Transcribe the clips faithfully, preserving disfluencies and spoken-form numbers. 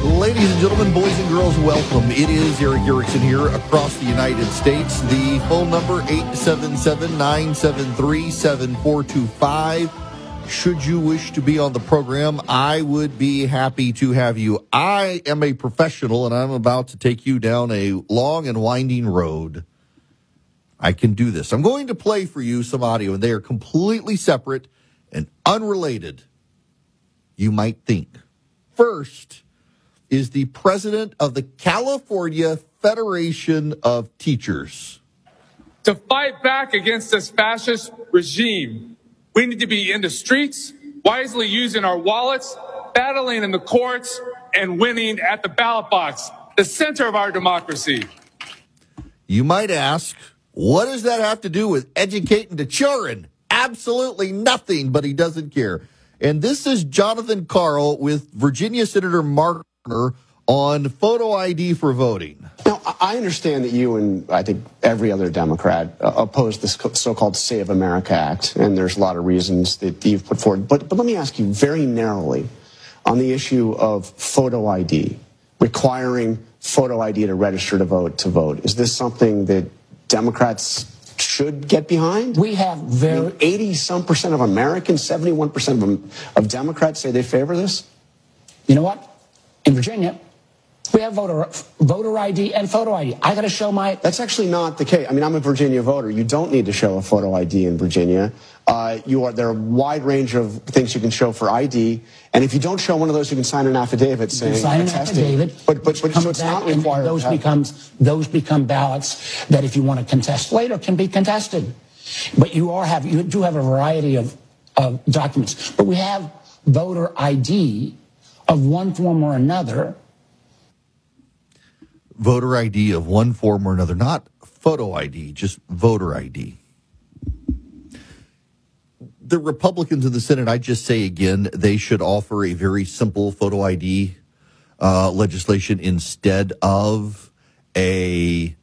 Ladies and gentlemen, boys and girls, welcome. It is Eric Erickson here across the United States. The phone number, eight seven seven, nine seven three, seven four two five. Should you wish to be on the program, I would be happy to have you. I am a professional, and I'm about to take you down a long and winding road. I can do this. I'm going to play for you some audio, and they are completely separate and unrelated, you might think. First is the president of the California Federation of Teachers. To fight back against this fascist regime, we need to be in the streets, wisely using our wallets, battling in the courts, and winning at the ballot box, the center of our democracy. You might ask, what does that have to do with educating the children? Absolutely nothing, but he doesn't care. And this is Jonathan Karl with Virginia Senator Mark on photo I D for voting. Now, I understand that you and I think every other Democrat uh, oppose this so-called Save America Act, and there's a lot of reasons that you've put forward. But, but let me ask you very narrowly on the issue of photo I D, requiring photo I D to register to vote to vote. Is this something that Democrats should get behind? We have very... I mean, eighty some percent of Americans, seventy-one percent of, them, of Democrats say they favor this? You know what? In Virginia, we have voter voter I D and photo I D. I got to show my... That's actually not the case. I mean, I'm a Virginia voter. You don't need to show a photo I D in Virginia. Uh, you are there are a wide range of things you can show for I D, and if you don't show one of those, you can sign an affidavit you saying can sign an attesting. affidavit. But but, but so it's not required. Those becomes those become ballots that, if you want to contest later, can be contested. But you are have you do have a variety of of documents. But we have voter I D of one form or another. Voter I D of one form or another, not photo I D, just voter I D. The Republicans in the Senate, I just say again, they should offer a very simple photo I D uh, legislation instead of a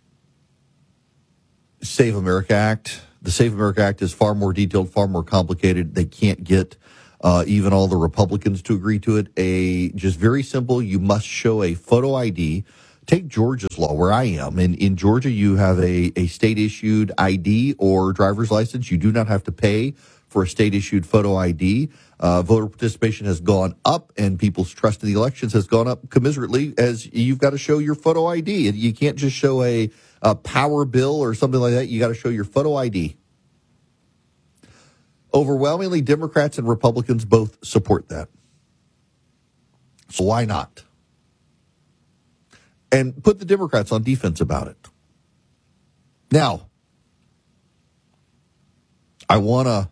Save America Act. The Save America Act is far more detailed, far more complicated. They can't get uh, even all the Republicans to agree to it. A just very simple, you must show a photo I D. Take Georgia's law, where I am. In, in Georgia, you have a, a state-issued I D or driver's license. You do not have to pay for a state-issued photo I D. Uh, voter participation has gone up, and people's trust in the elections has gone up commiserately, as you've got to show your photo I D. You can't just show a, a power bill or something like that. You got to show your photo I D. Overwhelmingly, Democrats and Republicans both support that. So why not? And put the Democrats on defense about it. Now, I want to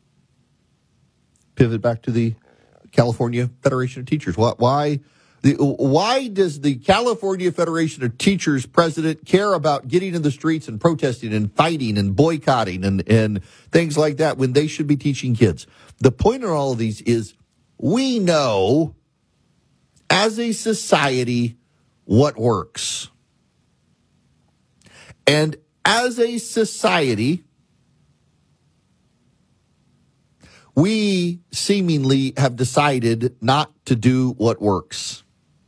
pivot back to the California Federation of Teachers. Why, why, the, why does the California Federation of Teachers president care about getting in the streets and protesting and fighting and boycotting and, and things like that when they should be teaching kids? The point in all of these is we know as a society what works. And as a society, we seemingly have decided not to do what works.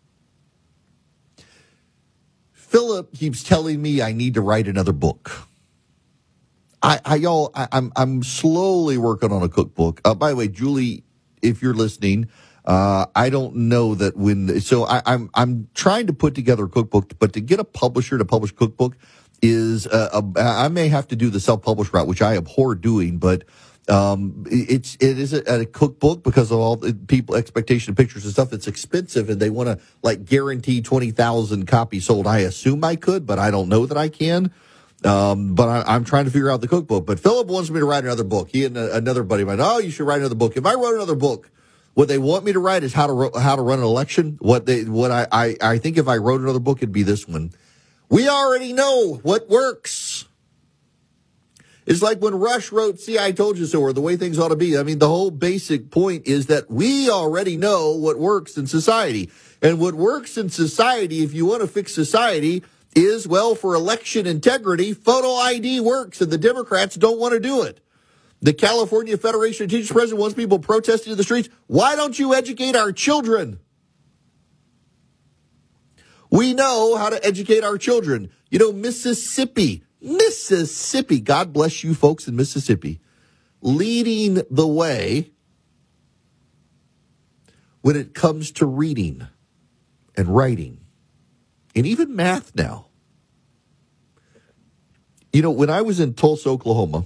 Philip keeps telling me I need to write another book. I, I y'all, I, I'm, I'm slowly working on a cookbook. Uh, by the way, Julie, if you're listening, Uh, I don't know that when, so I, I'm, I'm trying to put together a cookbook, but to get a publisher to publish a cookbook is, uh, a, I may have to do the self-publish route, which I abhor doing, but, um, it's, it is a, a cookbook because of all the people, expectation of pictures and stuff. It's expensive and they want to like guarantee twenty thousand copies sold. I assume I could, but I don't know that I can. Um, but I, I'm trying to figure out the cookbook, but Philip wants me to write another book. He and a, another buddy of mine, oh, you should write another book. If I wrote another book, what they want me to write is how to how to run an election. What they what I, I, I think if I wrote another book, it'd be this one. We already know what works. It's like when Rush wrote "See, I Told You So," or "The Way Things Ought to Be." I mean, the whole basic point is that we already know what works in society, and what works in society, if you want to fix society, is well for election integrity. Photo I D works, and the Democrats don't want to do it. The California Federation of Teachers president wants people protesting in the streets. Why don't you educate our children? We know how to educate our children. You know, Mississippi, Mississippi, God bless you folks in Mississippi, leading the way when it comes to reading and writing and even math now. You know, when I was in Tulsa, Oklahoma,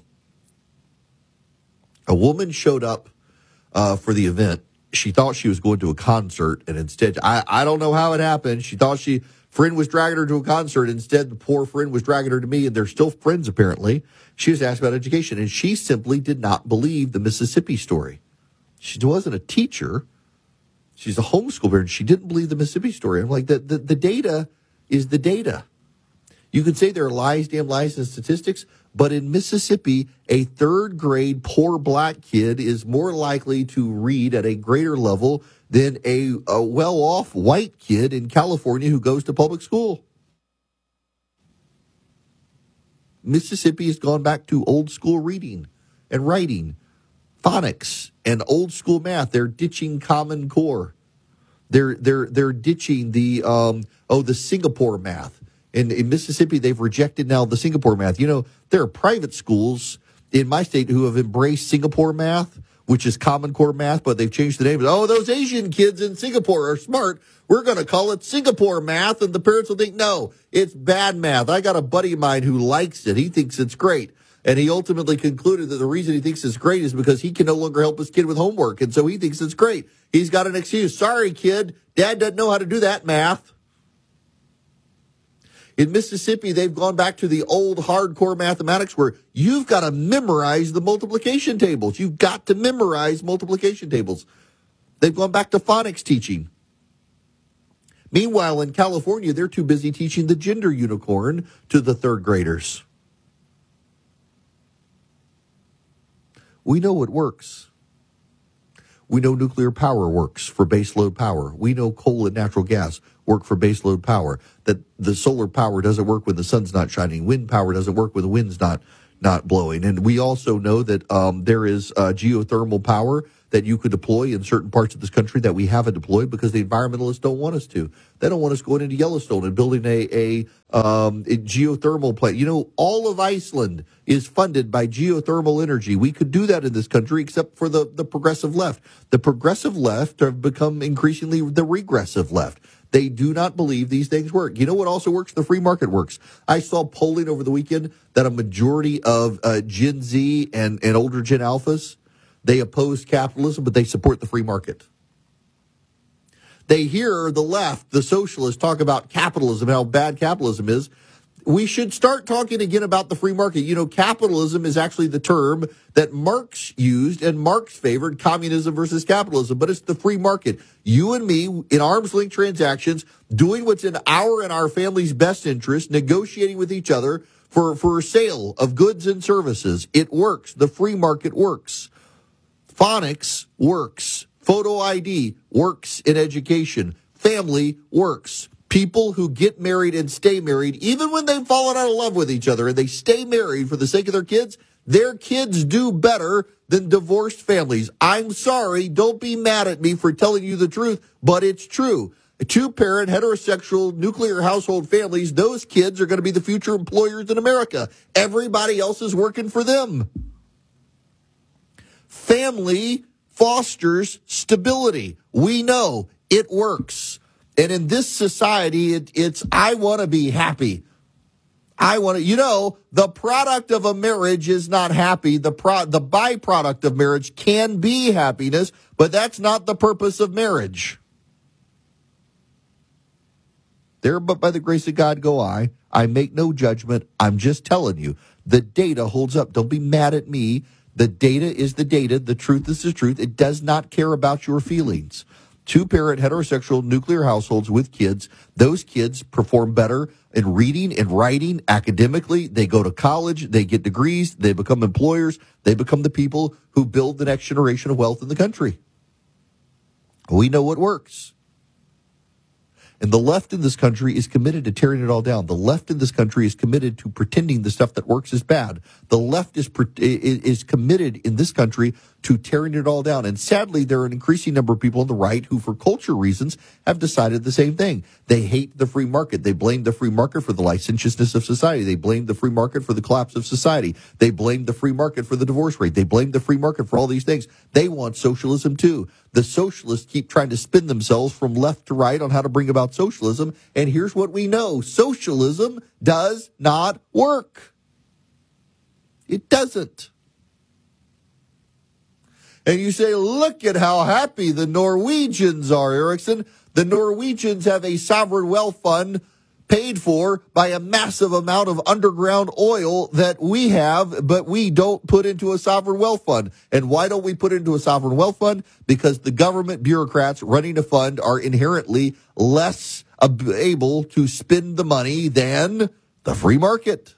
a woman showed up uh, for the event. She thought she was going to a concert, and instead, I, I don't know how it happened. She thought she friend was dragging her to a concert. Instead, the poor friend was dragging her to me, and they're still friends, apparently. She was asked about education, and she simply did not believe the Mississippi story. She wasn't a teacher. She's a homeschool parent. She didn't believe the Mississippi story. I'm like, the, the, the data is the data. You can say there are lies, damn lies, and statistics, but in Mississippi, a third grade poor black kid is more likely to read at a greater level than a, a well-off white kid in California who goes to public school. Mississippi has gone back to old school reading and writing, phonics, and old school math. They're ditching Common Core. They're they're they're ditching the um oh the Singapore math. In, in Mississippi, they've rejected now the Singapore math. You know, there are private schools in my state who have embraced Singapore math, which is Common Core math, but they've changed the name. Oh, those Asian kids in Singapore are smart. We're going to call it Singapore math, and the parents will think, no, it's bad math. I got a buddy of mine who likes it. He thinks it's great. And he ultimately concluded that the reason he thinks it's great is because he can no longer help his kid with homework, and so he thinks it's great. He's got an excuse. Sorry, kid. Dad doesn't know how to do that math. In Mississippi, they've gone back to the old hardcore mathematics where you've got to memorize the multiplication tables. You've got to memorize multiplication tables. They've gone back to phonics teaching. Meanwhile, in California, they're too busy teaching the gender unicorn to the third graders. We know it works. We know nuclear power works for baseload power. We know coal and natural gas work for baseload power. That the solar power doesn't work when the sun's not shining. Wind power doesn't work when the wind's not not blowing. And we also know that um, there is uh, geothermal power that you could deploy in certain parts of this country that we haven't deployed because the environmentalists don't want us to. They don't want us going into Yellowstone and building a, a, um, a geothermal plant. You know, all of Iceland is funded by geothermal energy. We could do that in this country except for the, the progressive left. The progressive left have become increasingly the regressive left. They do not believe these things work. You know what also works? The free market works. I saw polling over the weekend that a majority of uh, Gen Z and, and older Gen Alphas, they oppose capitalism, but they support the free market. They hear the left, the socialists, talk about capitalism, how bad capitalism is. We should start talking again about the free market. You know, capitalism is actually the term that Marx used, and Marx favored communism versus capitalism, but it's the free market. You and me, in arm's length transactions, doing what's in our and our family's best interest, negotiating with each other for, for sale of goods and services. It works. The free market works. Phonics works. Photo I D works in education. Family works. People who get married and stay married, even when they've fallen out of love with each other and they stay married for the sake of their kids, their kids do better than divorced families. I'm sorry. Don't be mad at me for telling you the truth, but it's true. Two-parent, heterosexual, nuclear household families, those kids are going to be the future employers in America. Everybody else is working for them. Family fosters stability. We know it works. And in this society, it, it's, I want to be happy. I want to, you know, the product of a marriage is not happy. The pro, the byproduct of marriage can be happiness, but that's not the purpose of marriage. There, but by the grace of God go I. I make no judgment. I'm just telling you, the data holds up. Don't be mad at me. The data is the data. The truth is the truth. It does not care about your feelings. Two-parent heterosexual nuclear households with kids, those kids perform better in reading and writing academically. They go to college, they get degrees, they become employers, they become the people who build the next generation of wealth in the country. We know what works. And the left in this country is committed to tearing it all down. The left in this country is committed to pretending the stuff that works is bad. The left is is committed in this country to tearing it all down. And sadly, there are an increasing number of people on the right who, for culture reasons, have decided the same thing. They hate the free market. They blame the free market for the licentiousness of society. They blame the free market for the collapse of society. They blame the free market for the divorce rate. They blame the free market for all these things. They want socialism too. The socialists keep trying to spin themselves from left to right on how to bring about socialism. And here's what we know. Socialism does not work. It doesn't. And you say, look at how happy the Norwegians are, Erickson. The Norwegians have a sovereign wealth fund paid for by a massive amount of underground oil that we have, but we don't put into a sovereign wealth fund. And why don't we put it into a sovereign wealth fund? Because the government bureaucrats running a fund are inherently less able to spend the money than the free market.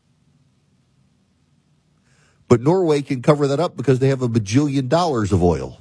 But Norway can cover that up because they have a bajillion dollars of oil.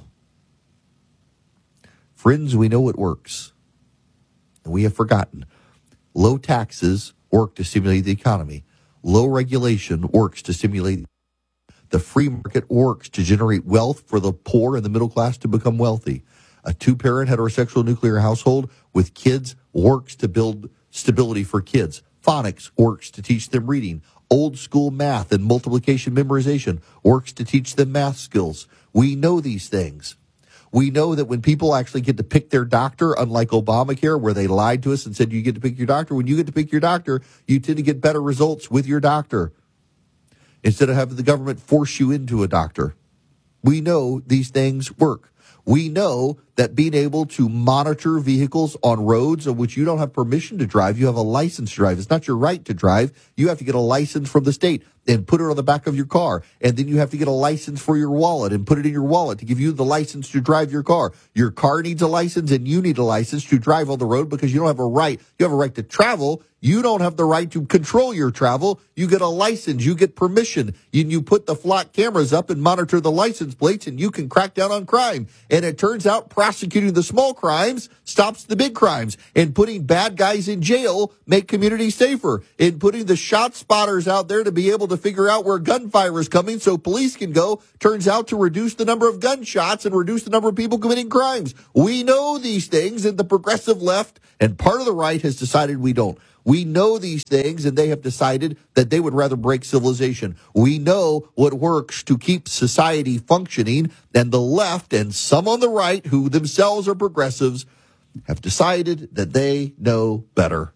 Friends, we know it works. And we have forgotten. Low taxes work to stimulate the economy. Low regulation works to stimulate. The free market works to generate wealth for the poor and the middle class to become wealthy. A two-parent heterosexual nuclear household with kids works to build stability for kids. Phonics works to teach them reading. Old school math and multiplication memorization works to teach them math skills. We know these things. We know that when people actually get to pick their doctor, unlike Obamacare, where they lied to us and said you get to pick your doctor, when you get to pick your doctor, you tend to get better results with your doctor instead of having the government force you into a doctor. We know these things work. We know that being able to monitor vehicles on roads on which you don't have permission to drive, you have a license to drive. It's not your right to drive. You have to get a license from the state and put it on the back of your car. And then you have to get a license for your wallet and put it in your wallet to give you the license to drive your car. Your car needs a license and you need a license to drive on the road because you don't have a right. You have a right to travel. You don't have the right to control your travel. You get a license. You get permission. You, you put the flock cameras up and monitor the license plates and you can crack down on crime. And it turns out prosecuting the small crimes stops the big crimes. And putting bad guys in jail make communities safer. And putting the shot spotters out there to be able to figure out where gunfire is coming so police can go turns out to reduce the number of gunshots and reduce the number of people committing crimes. We know these things, and the progressive left and part of the right has decided we don't. We know these things, and they have decided that they would rather break civilization. We know what works to keep society functioning, and the left and some on the right, who themselves are progressives, have decided that they know better.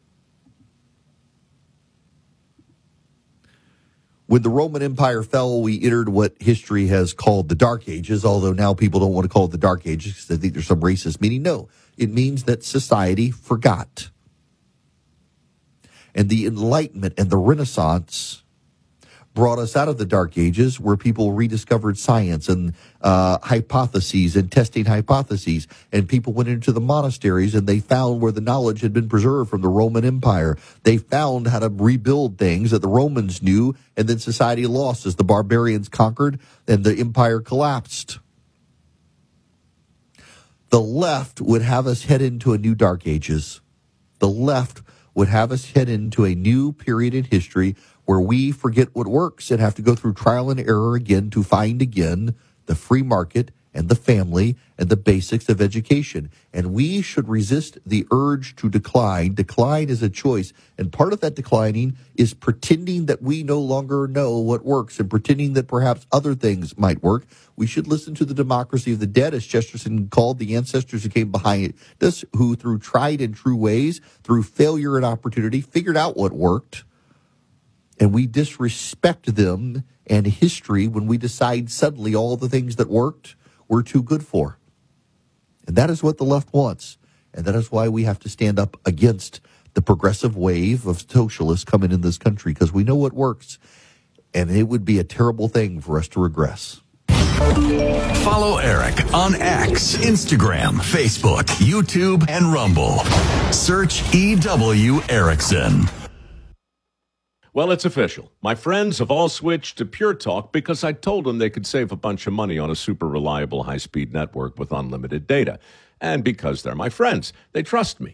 When the Roman Empire fell, we entered what history has called the Dark Ages, although now people don't want to call it the Dark Ages because they think there's some racist meaning. No, it means that society forgot. And the Enlightenment and the Renaissance brought us out of the Dark Ages where people rediscovered science and uh, hypotheses and testing hypotheses. And people went into the monasteries and they found where the knowledge had been preserved from the Roman Empire. They found how to rebuild things that the Romans knew, and then society lost as the barbarians conquered and the empire collapsed. The left would have us head into a new Dark Ages. The left would have us head into a new period in history where we forget what works and have to go through trial and error again to find again the free market and the family and the basics of education. And we should resist the urge to decline. Decline is a choice. And part of that declining is pretending that we no longer know what works and pretending that perhaps other things might work. We should listen to the democracy of the dead, as Chesterton called the ancestors who came behind us, who through tried and true ways, through failure and opportunity, figured out what worked. And we disrespect them and history when we decide suddenly all the things that worked we're too good for. And that is what the left wants. And that is why we have to stand up against the progressive wave of socialists coming in this country, because we know what works. And it would be a terrible thing for us to regress. Follow Eric on X, Instagram, Facebook, YouTube, and Rumble. Search E W Erickson. Well, it's official. My friends have all switched to Pure Talk because I told them they could save a bunch of money on a super reliable high-speed network with unlimited data. And because they're my friends, they trust me.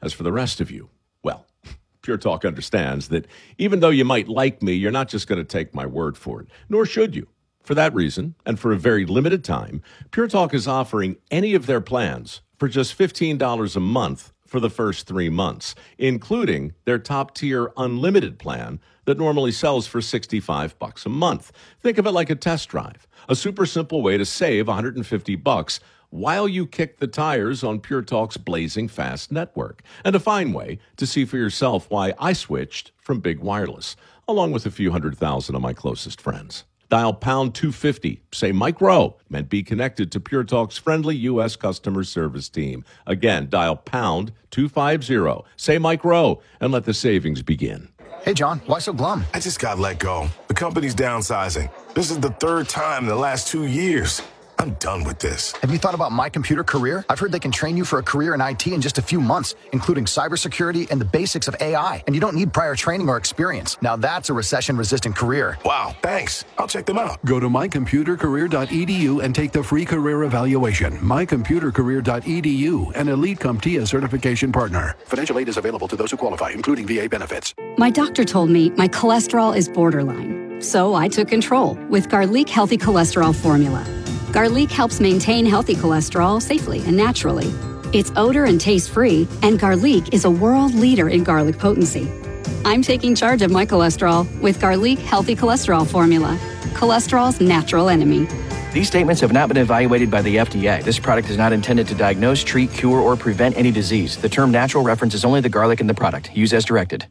As for the rest of you, well, Pure Talk understands that even though you might like me, you're not just going to take my word for it, nor should you. For that reason, and for a very limited time, Pure Talk is offering any of their plans for just fifteen dollars a month for the first three months, including their top-tier unlimited plan that normally sells for sixty-five bucks a month. Think of it like a test drive, a super simple way to save one hundred fifty bucks while you kick the tires on Pure Talk's blazing fast network, and a fine way to see for yourself why I switched from big wireless, along with a few hundred thousand of my closest friends. Dial pound two fifty, say Mike Rowe, and be connected to Pure Talk's friendly U S customer service team. Again, dial pound two fifty, say Mike Rowe, and let the savings begin. Hey, John, why so glum? I just got let go. The company's downsizing. This is the third time in the last two years. I'm done with this. Have you thought about My Computer Career? I've heard they can train you for a career in I T in just a few months, including cybersecurity and the basics of A I. And you don't need prior training or experience. Now that's a recession-resistant career. Wow, thanks. I'll check them out. Go to my computer career dot e d u and take the free career evaluation. my computer career dot e d u, an Elite CompTIA certification partner. Financial aid is available to those who qualify, including V A benefits. My doctor told me my cholesterol is borderline, so I took control with Garlic Healthy Cholesterol Formula. Garlic helps maintain healthy cholesterol safely and naturally. It's odor and taste-free, and Garlic is a world leader in garlic potency. I'm taking charge of my cholesterol with Garlic Healthy Cholesterol Formula, cholesterol's natural enemy. These statements have not been evaluated by the F D A. This product is not intended to diagnose, treat, cure, or prevent any disease. The term natural references only the garlic in the product. Use as directed.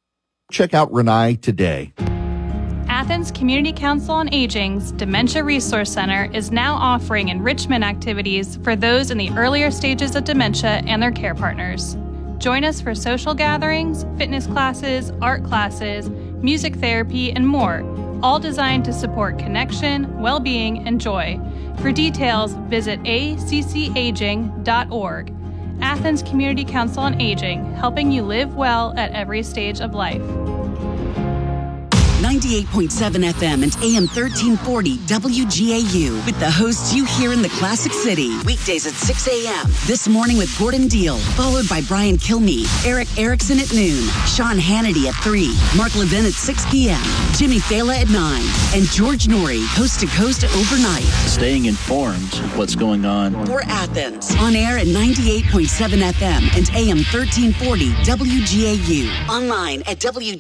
Check out Renai today. Athens Community Council on Aging's Dementia Resource Center is now offering enrichment activities for those in the earlier stages of dementia and their care partners. Join us for social gatherings, fitness classes, art classes, music therapy, and more, all designed to support connection, well-being, and joy. For details, visit a c c aging dot org. Athens Community Council on Aging, helping you live well at every stage of life. ninety-eight point seven F M and A M thirteen forty W G A U with the hosts you hear in the Classic City. Weekdays at six a.m. This morning with Gordon Deal, followed by Brian Kilmeade, Eric Erickson at noon, Sean Hannity at three, Mark Levin at six p.m., Jimmy Fallon at nine, and George Norrie, coast to coast overnight. Staying informed of what's going on. For Athens, on air at ninety-eight point seven F M and A M thirteen forty W G A U. Online at W